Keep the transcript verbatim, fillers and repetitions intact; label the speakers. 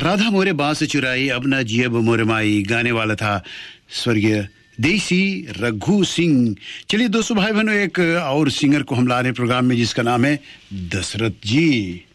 Speaker 1: राधा मोरे बांस चुराई अब ना जियब मोरे माई गाने वाला था स्वर्गीय देसी रघु सिंह। चलिए दोस्तों भाई बहनों, एक और सिंगर को हम ला रहे प्रोग्राम में जिसका नाम है दशरथ जी।